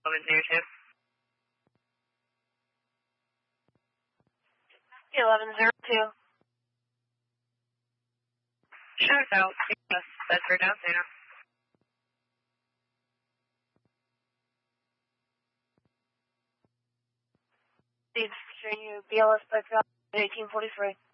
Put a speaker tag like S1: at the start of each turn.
S1: 1102.
S2: 1102.
S1: Shout out. Yes, that's for down there.
S2: Steve, BLS back up 1843.